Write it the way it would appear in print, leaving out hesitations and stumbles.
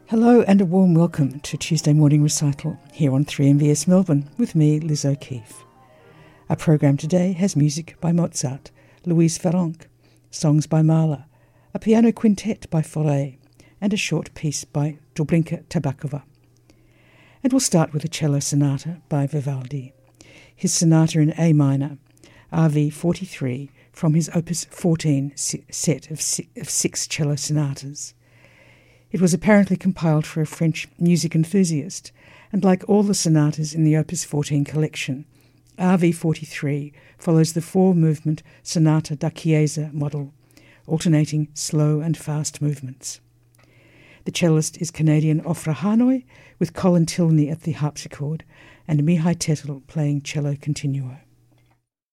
Hello and a warm welcome to Tuesday Morning Recital here on 3MBS Melbourne with me, Liz O'Keefe. Our program today has music by Mozart, Louise Farrenc, songs by Mahler, a piano quintet by Fauré, and a short piece by Dobrinka Tabakova. And we'll start with a cello sonata by Vivaldi, his sonata in A minor, RV 43, from his Opus 14 set of six cello sonatas. It was apparently compiled for a French music enthusiast, and like all the sonatas in the Opus 14 collection, RV 43 follows the four-movement Sonata da Chiesa model, alternating slow and fast movements. The cellist is Canadian Ofra Hanoi, with Colin Tilney at the harpsichord and Mihai Tetel playing cello continuo.